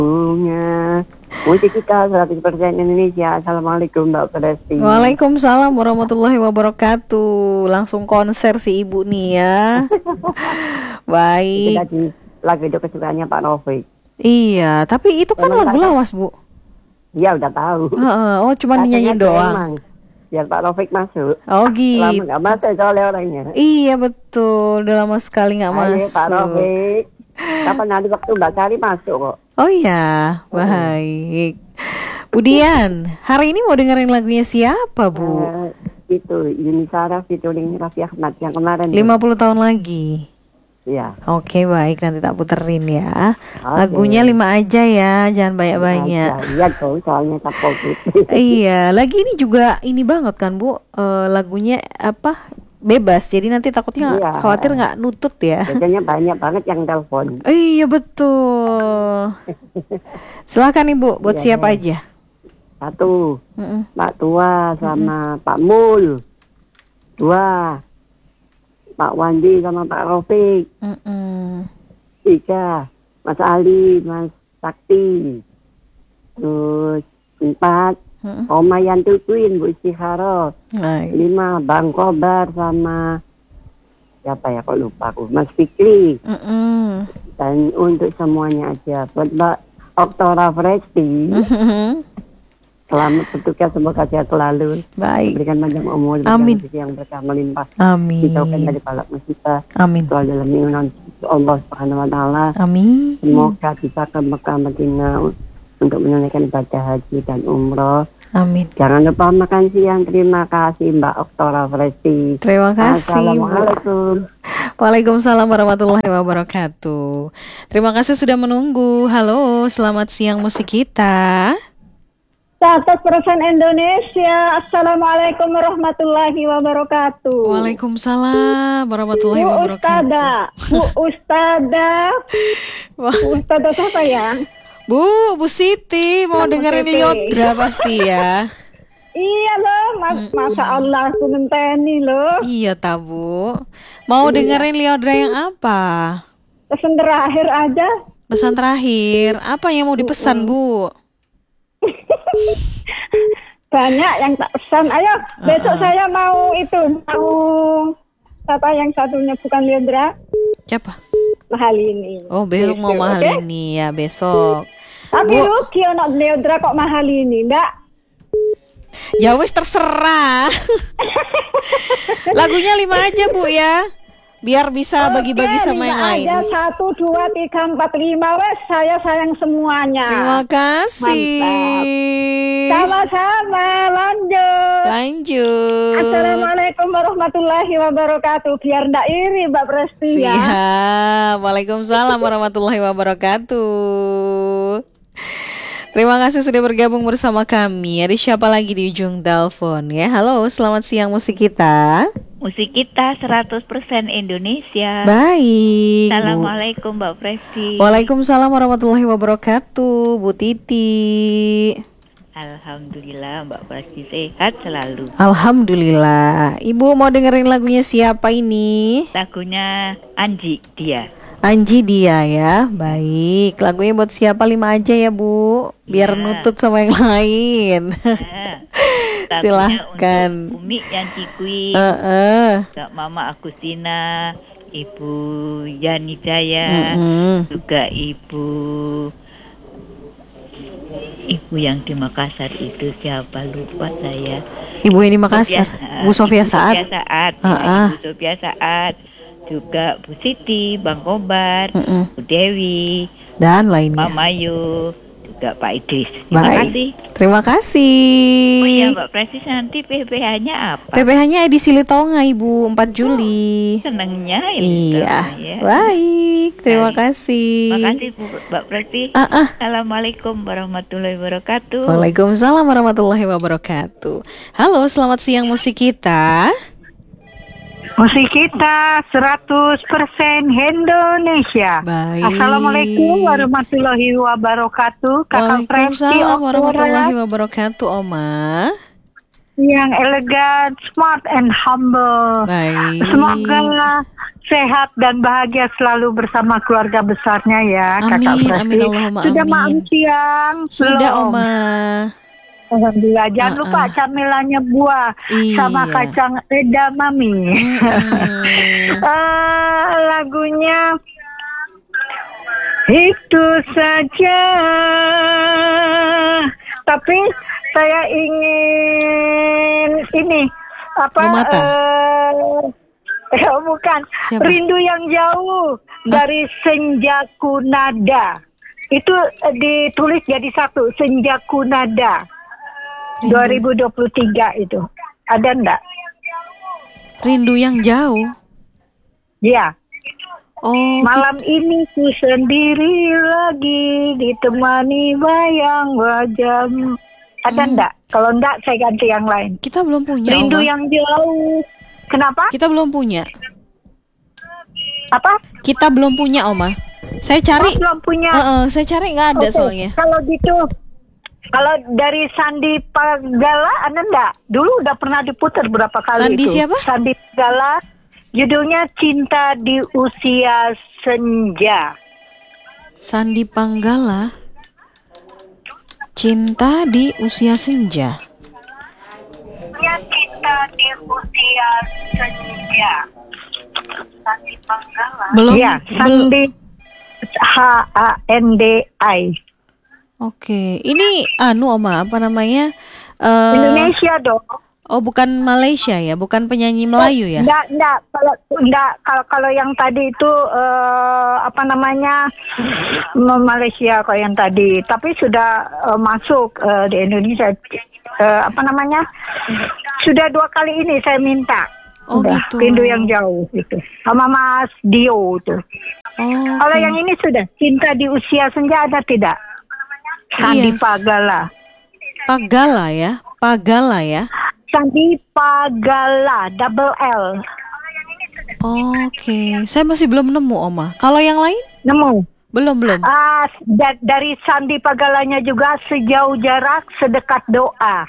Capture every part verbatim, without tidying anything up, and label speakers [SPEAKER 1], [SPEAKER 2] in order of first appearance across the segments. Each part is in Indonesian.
[SPEAKER 1] Bunga musik kita seratus persen Indonesia. Assalamualaikum Mbak Presti.
[SPEAKER 2] Waalaikumsalam warahmatullahi wabarakatuh. Langsung konser si ibu nih ya.
[SPEAKER 1] Itu
[SPEAKER 2] Baik.
[SPEAKER 1] tadi lagu itu kesukaannya Pak Rafiq.
[SPEAKER 2] Iya, tapi itu kan
[SPEAKER 1] Emang
[SPEAKER 2] lagu
[SPEAKER 1] tak-
[SPEAKER 2] lawas, Bu.
[SPEAKER 1] Dia udah tahu.
[SPEAKER 2] Heeh, oh cuma
[SPEAKER 1] Katanya
[SPEAKER 2] nyanyiin doang.
[SPEAKER 1] emang biar Pak Rafiq masuk.
[SPEAKER 2] Oh
[SPEAKER 1] Lama
[SPEAKER 2] gitu.
[SPEAKER 1] nggak masuk soalnya orangnya.
[SPEAKER 2] Iya betul, udah lama sekali nggak
[SPEAKER 1] Ayo Pak
[SPEAKER 2] masuk.
[SPEAKER 1] Rafiq. Kapan nanti waktu Mbak Sari masuk kok.
[SPEAKER 2] Oh iya, baik. Bu Dian, hari ini mau dengerin lagunya siapa, Bu?
[SPEAKER 1] Eh, itu Yuni Sarah featuring Raffi Ahmad yang kemarin. tuh.
[SPEAKER 2] lima puluh tahun lagi.
[SPEAKER 1] Iya.
[SPEAKER 2] Oke, baik, nanti tak puterin ya.
[SPEAKER 1] Oke.
[SPEAKER 2] Lagunya lima aja ya, jangan banyak-banyak.
[SPEAKER 1] Iya tuh soalnya tak covid.
[SPEAKER 2] Iya, lagi ini juga ini banget kan Bu, Eh, lagunya apa bebas, jadi nanti takutnya
[SPEAKER 1] Iya.
[SPEAKER 2] khawatir nggak nutut ya.
[SPEAKER 1] Biasanya banyak banget yang telepon.
[SPEAKER 2] Iya betul. Silakan Ibu, buat
[SPEAKER 1] Iya.
[SPEAKER 2] siapa aja?
[SPEAKER 1] Satu,
[SPEAKER 2] Mm-mm.
[SPEAKER 1] Pak Tua sama Pak Mul. Dua, Pak Wandi sama Pak Rafiq.
[SPEAKER 2] Mm-mm.
[SPEAKER 1] Tiga, Mas Ali, Mas Sakti. Terus empat,
[SPEAKER 2] Mm-mm.
[SPEAKER 1] Oma Yantu Queen, Bu Istikharo.
[SPEAKER 2] Baik.
[SPEAKER 1] Lima, Bang Kobar sama siapa ya kok lupa aku, Mas Fikri.
[SPEAKER 2] Mm-mm.
[SPEAKER 1] Dan untuk semuanya aja buat Mbak Oktora Presti. Selamat bertugas, semoga sehat selalu.
[SPEAKER 2] Baik.
[SPEAKER 1] Berikan panjang umur,
[SPEAKER 2] Amin.
[SPEAKER 1] rezeki yang berkah melimpah.
[SPEAKER 2] Amin.
[SPEAKER 1] Dijauhkan dari balak musibah.
[SPEAKER 2] Amin.
[SPEAKER 1] Selalu dalam lindungan Allah Subhanahu Wa Taala.
[SPEAKER 2] Amin.
[SPEAKER 1] Semoga bisa ke Mekah Madinah untuk menunaikan ibadah haji dan umroh.
[SPEAKER 2] Amin.
[SPEAKER 1] Jangan lupa makan siang. Terima kasih Mbak Oktora Presti.
[SPEAKER 2] Terima kasih, Bu.
[SPEAKER 1] Assalamualaikum.
[SPEAKER 2] Waalaikumsalam warahmatullahi wabarakatuh. Terima kasih sudah menunggu. Halo, selamat siang musik kita.
[SPEAKER 3] seratus persen Indonesia. Assalamualaikum warahmatullahi wabarakatuh.
[SPEAKER 2] Waalaikumsalam warahmatullahi
[SPEAKER 3] Bu
[SPEAKER 2] wabarakatuh.
[SPEAKER 3] Ustada, Bu Ustada,
[SPEAKER 2] Wah,
[SPEAKER 3] Bu Ustada siapa ya?
[SPEAKER 2] Bu, Bu Siti mau
[SPEAKER 3] Bu
[SPEAKER 2] dengerin
[SPEAKER 3] Siti.
[SPEAKER 2] Lyodra pasti ya.
[SPEAKER 3] Iya loh, mas, masa Allah aku ngenteni loh.
[SPEAKER 2] Iya tabu. Mau dengerin Lyodra yang apa?
[SPEAKER 3] Pesan terakhir aja.
[SPEAKER 2] Pesan terakhir, apa yang mau dipesan, Bu?
[SPEAKER 3] Banyak yang tak pesan. Ayo, besok saya mau itu, mau apa yang satunya bukan Leandra,
[SPEAKER 2] Siapa?
[SPEAKER 3] mahal ini.
[SPEAKER 2] Oh, besok mau
[SPEAKER 3] Besok,
[SPEAKER 2] mahal
[SPEAKER 3] oke?
[SPEAKER 2] ini ya, besok.
[SPEAKER 3] Tapi
[SPEAKER 2] Bu.
[SPEAKER 3] rugi ono Leandra kok mahal ini, enggak?
[SPEAKER 2] Ya wis terserah. Lagunya lima aja, Bu ya. Biar bisa bagi-bagi
[SPEAKER 3] Oke,
[SPEAKER 2] sama yang
[SPEAKER 3] lima
[SPEAKER 2] lain.
[SPEAKER 3] aja, satu, dua, tiga, empat, lima, wes saya sayang semuanya.
[SPEAKER 2] Terima kasih.
[SPEAKER 3] Sama-sama, lanjut.
[SPEAKER 2] Lanjut.
[SPEAKER 3] Assalamualaikum warahmatullahi wabarakatuh. Biar ndak iri Mbak Presti ya.
[SPEAKER 2] Siap. Waalaikumsalam warahmatullahi wabarakatuh. Terima kasih sudah bergabung bersama kami. Ada siapa lagi di ujung telepon ya? Halo, selamat siang musik kita.
[SPEAKER 4] Musik kita seratus persen Indonesia.
[SPEAKER 2] Baik. Bu.
[SPEAKER 4] Assalamualaikum Mbak Presti.
[SPEAKER 2] Waalaikumsalam warahmatullahi wabarakatuh, Bu Titi.
[SPEAKER 4] Alhamdulillah Mbak Presti sehat selalu.
[SPEAKER 2] Alhamdulillah. Ibu mau dengerin lagunya siapa ini?
[SPEAKER 4] Lagunya Anji dia.
[SPEAKER 2] Anji dia ya. Baik. Lagunya buat siapa? Lima aja ya, Bu. Biar
[SPEAKER 4] Ya.
[SPEAKER 2] nutut sama yang lain.
[SPEAKER 4] Nah, lagunya
[SPEAKER 2] Silahkan.
[SPEAKER 4] untuk Umi yang Cikui,
[SPEAKER 2] Heeh.
[SPEAKER 4] Kak Mama Agustina, Ibu Yani Jaya,
[SPEAKER 2] Mm-mm.
[SPEAKER 4] juga Ibu Ibu yang di Makassar itu siapa lupa saya.
[SPEAKER 2] Ibu yang di Makassar.
[SPEAKER 4] Sofia,
[SPEAKER 2] Bu Sofia
[SPEAKER 4] Ibu
[SPEAKER 2] Saat.
[SPEAKER 4] Sofia Saat,
[SPEAKER 2] Ah,
[SPEAKER 4] ya,
[SPEAKER 2] ah.
[SPEAKER 4] Ibu Sofia Saat, juga Bu Siti, Bang Kobar,
[SPEAKER 2] Mm-mm.
[SPEAKER 4] Bu Dewi,
[SPEAKER 2] Dan lainnya.
[SPEAKER 4] Pak Mayu, juga Pak Idris. Terima
[SPEAKER 2] Baik.
[SPEAKER 4] kasih.
[SPEAKER 2] Terima kasih.
[SPEAKER 4] Oh iya Mbak Presis, nanti P P H-nya apa?
[SPEAKER 2] P P H-nya edisi Litonga, Ibu, empat Juli.
[SPEAKER 4] Senengnya ini.
[SPEAKER 2] Iya.
[SPEAKER 4] ya.
[SPEAKER 2] Baik. Terima
[SPEAKER 4] Baik.
[SPEAKER 2] kasih.
[SPEAKER 4] Terima kasih Bu Mbak Presis.
[SPEAKER 2] Ah, ah.
[SPEAKER 4] Assalamualaikum warahmatullahi wabarakatuh.
[SPEAKER 2] Waalaikumsalam warahmatullahi wabarakatuh. Halo, selamat siang musik kita.
[SPEAKER 5] Musik kita seratus persen Indonesia.
[SPEAKER 2] Baik.
[SPEAKER 5] Assalamualaikum warahmatullahi wabarakatuh. Kakak Presti
[SPEAKER 2] Waalaikumsalam
[SPEAKER 5] Oktora.
[SPEAKER 2] warahmatullahi wabarakatuh, Oma.
[SPEAKER 5] yang elegan, smart and humble.
[SPEAKER 2] Baik.
[SPEAKER 5] Semoga sehat dan bahagia selalu bersama keluarga besarnya ya, Kakak
[SPEAKER 2] Amin,
[SPEAKER 5] Presti.
[SPEAKER 2] amin, Allahumma
[SPEAKER 5] Sudah
[SPEAKER 2] amin.
[SPEAKER 5] makan siang?
[SPEAKER 2] Sudah,
[SPEAKER 5] Belum?
[SPEAKER 2] Oma.
[SPEAKER 5] Alhamdulillah. Jangan
[SPEAKER 2] Uh-uh.
[SPEAKER 5] lupa camilannya buah
[SPEAKER 2] Iya.
[SPEAKER 5] sama kacang edamame.
[SPEAKER 2] Mm-mm.
[SPEAKER 5] Ah, lagunya itu saja. Tapi saya ingin ini apa?
[SPEAKER 2] Memata.
[SPEAKER 5] eh, bukan.
[SPEAKER 2] Siapa?
[SPEAKER 5] Rindu yang jauh dari Senjaku Nada. Itu eh, ditulis jadi satu, Senjaku Nada.
[SPEAKER 2] Rindu.
[SPEAKER 5] dua ribu dua puluh tiga itu. Ada enggak?
[SPEAKER 2] Rindu yang jauh.
[SPEAKER 5] Ya.
[SPEAKER 2] Oh,
[SPEAKER 5] Malam ini ku sendiri lagi ditemani bayang wajahmu. Ada
[SPEAKER 2] Hmm.
[SPEAKER 5] enggak? Kalau enggak saya ganti yang lain.
[SPEAKER 2] kita belum punya,
[SPEAKER 5] Rindu
[SPEAKER 2] Oma.
[SPEAKER 5] yang jauh. Kenapa?
[SPEAKER 2] Kita belum punya.
[SPEAKER 5] Apa?
[SPEAKER 2] Kita belum punya, Oma. Saya cari.
[SPEAKER 5] Oh, belum punya.
[SPEAKER 2] Heeh, saya cari nggak ada
[SPEAKER 5] Oke,
[SPEAKER 2] soalnya.
[SPEAKER 5] Kalau gitu, kalau dari Sandi Pagala ada enggak? Dulu udah pernah diputar berapa kali
[SPEAKER 2] Sandi
[SPEAKER 5] itu.
[SPEAKER 2] siapa?
[SPEAKER 5] Sandi Pagala. Judulnya Cinta di Usia Senja.
[SPEAKER 2] Sandi Panggala. Cinta di usia senja.
[SPEAKER 5] Ya, Cinta di Usia Senja. Sandi Pagala.
[SPEAKER 2] Belum.
[SPEAKER 5] Iya,
[SPEAKER 2] bel-
[SPEAKER 5] Sandi H A N D I.
[SPEAKER 2] Oke, ini anu Oma, apa namanya? Eh,
[SPEAKER 5] Indonesia dong.
[SPEAKER 2] oh, bukan Malaysia ya, bukan penyanyi Melayu ya?
[SPEAKER 5] Enggak, enggak. Kalau enggak kalau kalau yang tadi itu eh, apa namanya? M- Malaysia kalau yang tadi, tapi sudah eh, masuk eh, di Indonesia. Eh, apa namanya? Sudah dua kali ini saya minta.
[SPEAKER 2] Oh,
[SPEAKER 5] Udah,
[SPEAKER 2] gitu.
[SPEAKER 5] Rindu yang jauh itu. Sama Mas Dio itu.
[SPEAKER 2] Oh,
[SPEAKER 5] Kalau
[SPEAKER 2] oke.
[SPEAKER 5] yang ini sudah Cinta di Usia Senja ada tidak? Sandi
[SPEAKER 2] Yes.
[SPEAKER 5] Pagala.
[SPEAKER 2] Pagala ya, Pagala ya.
[SPEAKER 5] Sandi Pagala, double L.
[SPEAKER 2] Oke, saya masih belum nemu Oma. Kalau yang lain?
[SPEAKER 5] Nemu?
[SPEAKER 2] Belum, belum.
[SPEAKER 5] Ah, da- dari Sandi Pagalanya juga Sejauh Jarak Sedekat Doa.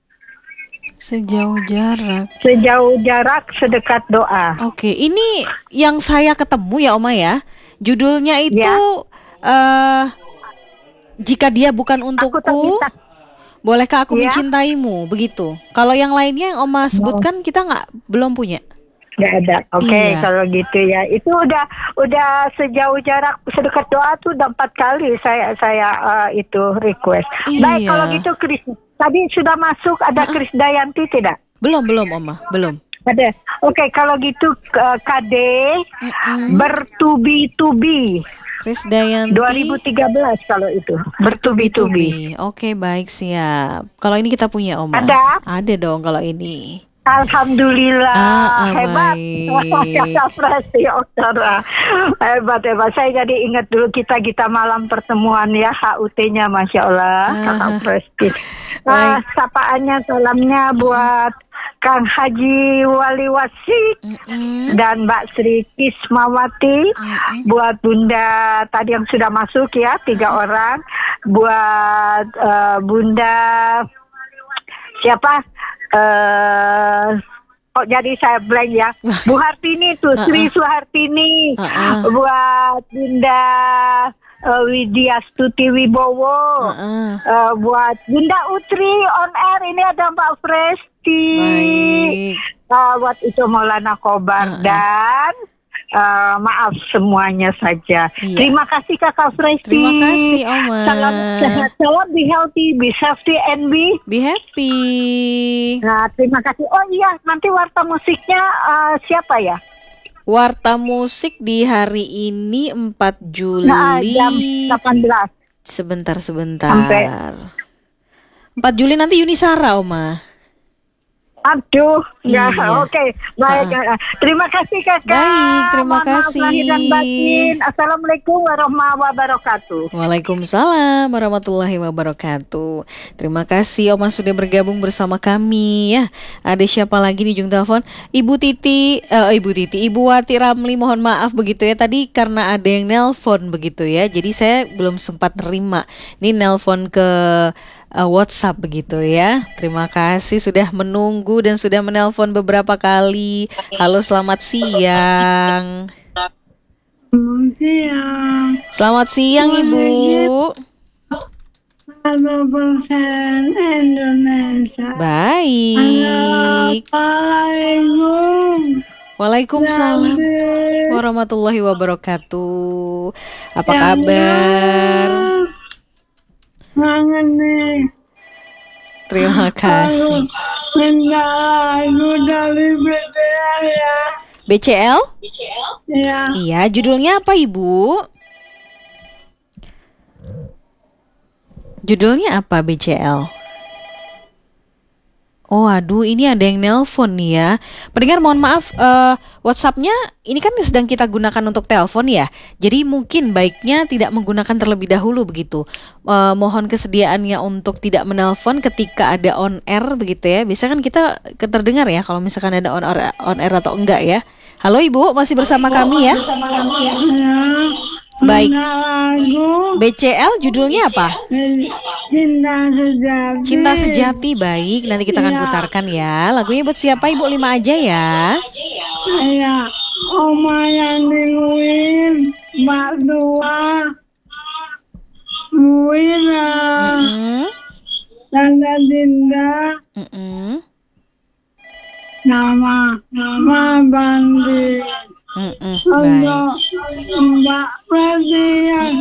[SPEAKER 2] Sejauh jarak.
[SPEAKER 5] Sejauh Jarak Sedekat Doa.
[SPEAKER 2] Oke, ini yang saya ketemu ya Oma ya. Judulnya itu
[SPEAKER 5] Ya.
[SPEAKER 2] eh Jika Dia Bukan
[SPEAKER 5] Aku
[SPEAKER 2] Untukku,
[SPEAKER 5] terminta.
[SPEAKER 2] Bolehkah Aku
[SPEAKER 5] Ya.
[SPEAKER 2] Mencintaimu, begitu. Kalau yang lainnya yang Oma sebutkan kita nggak belum punya.
[SPEAKER 5] Nggak ada. Oke,
[SPEAKER 2] Iya.
[SPEAKER 5] kalau gitu ya. Itu udah udah Sejauh Jarak Sedekat Doa tuh udah empat kali saya saya eh, itu request. Baik,
[SPEAKER 2] Iya.
[SPEAKER 5] kalau gitu Kris. Tadi sudah masuk ada Kris Dayanti tidak?
[SPEAKER 2] Belum, belum Oma, belum.
[SPEAKER 5] Ada. Oke, kalau gitu eh, K D
[SPEAKER 2] Mm-mm.
[SPEAKER 5] Bertubi-tubi.
[SPEAKER 2] Kris Dayanti.
[SPEAKER 5] dua ribu tiga belas kalau itu. Bertubi-tubi.
[SPEAKER 2] Oke, baik, siap. Kalau ini kita punya Oma.
[SPEAKER 5] Ada?
[SPEAKER 2] Ada dong kalau ini.
[SPEAKER 5] Alhamdulillah,
[SPEAKER 2] Ah, ah,
[SPEAKER 5] hebat.
[SPEAKER 2] baik.
[SPEAKER 5] Kakak Presti, Oktara. Hebat, hebat. Saya jadi ingat dulu kita kita malam pertemuan ya, H U T-nya Masya Allah,
[SPEAKER 2] Ah.
[SPEAKER 5] Kakak Presti.
[SPEAKER 2] Baik.
[SPEAKER 5] Ah, sapaannya, salamnya buat Kang Haji Wali Wasik
[SPEAKER 2] Mm-mm.
[SPEAKER 5] dan Mbak Sri Kismawati,
[SPEAKER 2] Mm-mm.
[SPEAKER 5] buat Bunda tadi yang sudah masuk ya, tiga orang, buat eh, Bunda siapa? Eh, oh jadi saya blank ya. Bu Hartini tuh, Sri Suhartini,
[SPEAKER 2] Uh-uh.
[SPEAKER 5] buat Bunda eh, Widya Stuti Wibowo,
[SPEAKER 2] Uh-uh.
[SPEAKER 5] eh, buat Bunda Utri on air ini ada Mbak Presti.
[SPEAKER 2] Baik.
[SPEAKER 5] Uh, buat itu Maulana Kobar
[SPEAKER 2] Uh-uh.
[SPEAKER 5] dan uh, maaf semuanya saja.
[SPEAKER 2] Iya.
[SPEAKER 5] Terima kasih Kakak Presti.
[SPEAKER 2] Terima kasih, Oma.
[SPEAKER 5] Salam sehat, salam be healthy, be safety and be.
[SPEAKER 2] Be happy.
[SPEAKER 5] Nah, terima kasih. Oh iya, nanti warta musiknya uh, siapa ya?
[SPEAKER 2] Warta musik di hari ini empat Juli.
[SPEAKER 5] Nah, jam delapan belas.
[SPEAKER 2] Sebentar, sebentar.
[SPEAKER 5] Sampai-
[SPEAKER 2] empat Juli nanti Yunisara, Oma.
[SPEAKER 5] Aduh, ya,
[SPEAKER 2] Iya.
[SPEAKER 5] oke, baik.
[SPEAKER 2] Ha-ha.
[SPEAKER 5] Terima kasih Kakak.
[SPEAKER 2] Baik, terima
[SPEAKER 5] Mohon maaf
[SPEAKER 2] kasih.
[SPEAKER 5] lahir dan batin. Assalamualaikum warahmatullahi wabarakatuh.
[SPEAKER 2] Waalaikumsalam warahmatullahi wabarakatuh. Terima kasih Oma sudah bergabung bersama kami ya. Ada siapa lagi di ujung telepon? Ibu Titi, eh, Ibu Titi, Ibu Wati Ramli, mohon maaf begitu ya. Tadi karena ada yang nelpon begitu ya. Jadi saya belum sempat nerima. Ini nelpon ke uh, WhatsApp begitu ya. Terima kasih sudah menunggu dan sudah menelpon beberapa kali. Halo, selamat siang.
[SPEAKER 3] Siang.
[SPEAKER 2] Selamat siang Ibu.
[SPEAKER 3] Satu persen Indonesia.
[SPEAKER 2] Baik.
[SPEAKER 3] Assalamualaikum.
[SPEAKER 2] Waalaikumsalam warahmatullahi wabarakatuh. Apa kabar?
[SPEAKER 3] Kangen nih.
[SPEAKER 2] Terima kasih.
[SPEAKER 3] Minta lagu dari B T L ya.
[SPEAKER 2] B C L?
[SPEAKER 3] Ya.
[SPEAKER 2] Iya, judulnya apa Ibu? Judulnya apa B C L? Oh aduh, ini ada yang nelpon nih ya. Pendengar mohon maaf, uh, WhatsApp-nya ini kan sedang kita gunakan untuk telepon ya. Jadi mungkin baiknya tidak menggunakan terlebih dahulu begitu. Uh, mohon kesediaannya untuk tidak menelpon ketika ada on air begitu ya. Biasanya kan kita terdengar ya kalau misalkan ada on air, on air atau enggak ya. Halo Ibu, masih bersama kami ya?
[SPEAKER 3] Ya.
[SPEAKER 2] Baik.
[SPEAKER 3] Lagu
[SPEAKER 2] B C L judulnya apa?
[SPEAKER 3] Cinta Sejati.
[SPEAKER 2] Cinta Sejati, baik. Nanti kita akan putarkan ya. Lagunya buat siapa Ibu? Lima aja ya.
[SPEAKER 3] Ya. Oma yang diluin, Mbak Dua, Bu Wira,
[SPEAKER 2] Mm-mm.
[SPEAKER 3] Tanda Dinda,
[SPEAKER 2] Mm-mm.
[SPEAKER 3] nama nama Bandi.
[SPEAKER 2] Mm-mm. Baik.
[SPEAKER 3] Untuk Mbak Pratian,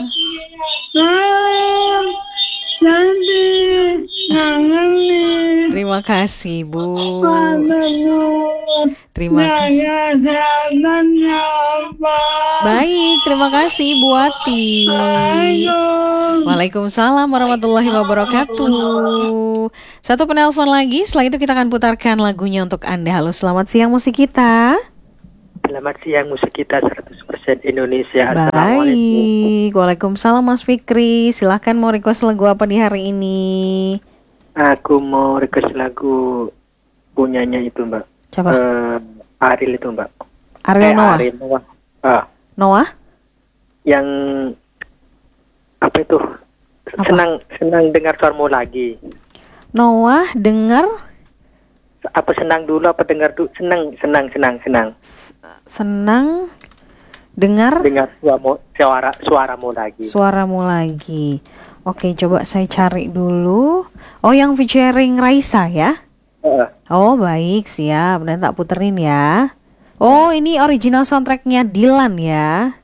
[SPEAKER 3] salam nanti ngangenin
[SPEAKER 2] Terima kasih Bu.
[SPEAKER 3] pada Nur.
[SPEAKER 2] Terima kasih.
[SPEAKER 3] Jaga kesehatannya Pak.
[SPEAKER 2] Baik, terima kasih Bu Wati.
[SPEAKER 3] Assalamualaikum.
[SPEAKER 2] Waalaikumsalam warahmatullahi wabarakatuh. Satu penelpon lagi, setelah itu kita akan putarkan lagunya untuk Anda. Halo, selamat siang musik kita.
[SPEAKER 6] Selamat siang musik kita seratus persen Indonesia. Assalamualaikum.
[SPEAKER 2] Baik, Waalaikumsalam Mas Fikri. Silahkan mau request lagu apa di hari ini?
[SPEAKER 6] Aku mau request lagu punyanya itu Mbak.
[SPEAKER 2] Coba.
[SPEAKER 6] Eh, Ariel itu Mbak.
[SPEAKER 2] Ariel
[SPEAKER 6] Eh,
[SPEAKER 2] Noah.
[SPEAKER 6] Ariel Noah. Ah,
[SPEAKER 2] Noah?
[SPEAKER 6] yang apa itu?
[SPEAKER 2] Apa?
[SPEAKER 6] Senang senang dengar suaramu lagi.
[SPEAKER 2] Noah dengar
[SPEAKER 6] Apa senang dulu apa dengar dulu? Senang senang senang senang.
[SPEAKER 2] s- senang dengar
[SPEAKER 6] Dengar suaramu suara suaramu lagi.
[SPEAKER 2] suaramu lagi. Oke, coba saya cari dulu. Oh, yang featuring Raisa ya?
[SPEAKER 6] Eh,
[SPEAKER 2] Oh, baik, siap. Dan tak puterin ya. Oh, ini original soundtracknya Dilan ya?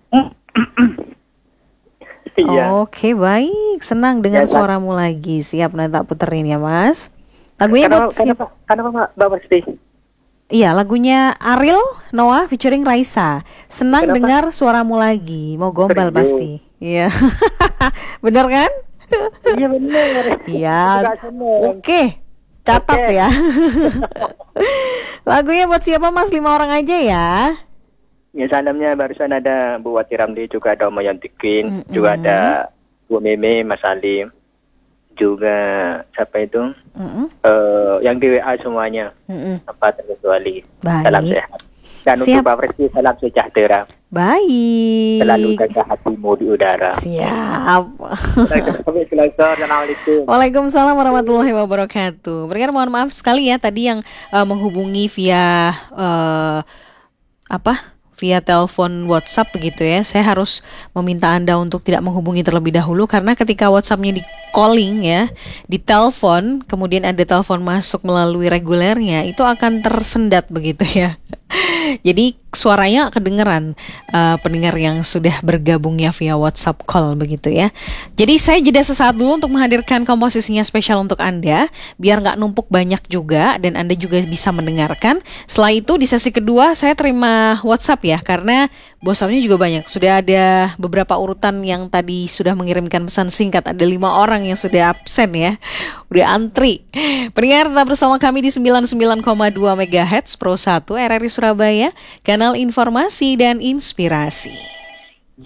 [SPEAKER 6] iya.
[SPEAKER 2] Oke, baik. Senang dengan
[SPEAKER 6] Ya, Mas.
[SPEAKER 2] suaramu lagi. Siap, dan tak puterin ya, Mas. Lagunya
[SPEAKER 6] Kenapa,
[SPEAKER 2] buat siapa?
[SPEAKER 6] kenapa, kenapa Mbak Mbak Pasti?
[SPEAKER 2] Iya, lagunya Ariel Noah featuring Raisa. Senang
[SPEAKER 6] Kenapa?
[SPEAKER 2] dengar suaramu lagi. Mau gombal
[SPEAKER 6] Serius?
[SPEAKER 2] pasti. Iya. Bener kan?
[SPEAKER 6] Iya benar.
[SPEAKER 2] Iya.
[SPEAKER 6] Juga senang.
[SPEAKER 2] Oke. Catat
[SPEAKER 6] Oke.
[SPEAKER 2] ya. Lagunya buat siapa Mas? Lima orang aja ya.
[SPEAKER 6] Ya salamnya barusan ada Bu Wati Ramli, juga ada Om Yantikin,
[SPEAKER 2] Mm-mm.
[SPEAKER 6] juga ada Bu Meme, Mas Salim, juga siapa itu?
[SPEAKER 2] Mm-mm.
[SPEAKER 6] Eh, yang di W A semuanya,
[SPEAKER 2] Mm-mm.
[SPEAKER 6] apa terkecuali.
[SPEAKER 2] Baik.
[SPEAKER 6] Salam sehat. Dan
[SPEAKER 2] Siap.
[SPEAKER 6] untuk Pak Presti, salam sejahtera.
[SPEAKER 2] Baik.
[SPEAKER 6] Selalu jaga hatimu di udara.
[SPEAKER 2] Siap.
[SPEAKER 6] Assalamualaikum.
[SPEAKER 2] Waalaikumsalam warahmatullahi wabarakatuh. Berikan mohon maaf sekali ya tadi yang eh, menghubungi via eh, apa? Via telepon WhatsApp begitu ya. Saya harus meminta Anda untuk tidak menghubungi terlebih dahulu karena ketika WhatsApp-nya di calling ya, di telepon, kemudian ada telepon masuk melalui regulernya, itu akan tersendat begitu ya. Jadi suaranya kedengeran uh, pendengar yang sudah bergabungnya via WhatsApp call begitu ya. Jadi saya jeda sesaat dulu untuk menghadirkan komposisinya spesial untuk Anda biar nggak numpuk banyak juga dan Anda juga bisa mendengarkan. Setelah itu di sesi kedua saya terima WhatsApp ya karena WhatsApp-nya juga banyak. Sudah ada beberapa urutan yang tadi sudah mengirimkan pesan singkat. Ada lima orang yang sudah absen ya. Udah antri. Pendengar tetap bersama kami di sembilan puluh sembilan koma dua megahertz Pro satu R R I Surabaya, kanal informasi dan inspirasi.